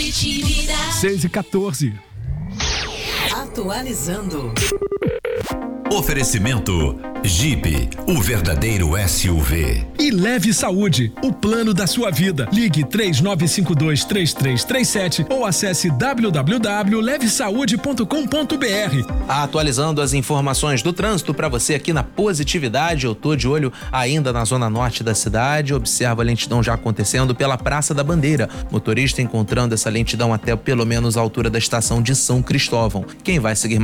Positividade. 6h14. Atualizando. Oferecimento Jeep, o verdadeiro SUV. E Leve Saúde, o plano da sua vida. Ligue 3952-3337 ou acesse www.levesaude.com.br. Atualizando as informações do trânsito para você aqui na Positividade. Eu tô de olho ainda na zona norte da cidade. Observo a lentidão já acontecendo pela Praça da Bandeira. Motorista encontrando essa lentidão até pelo menos a altura da estação de São Cristóvão. Quem vai seguir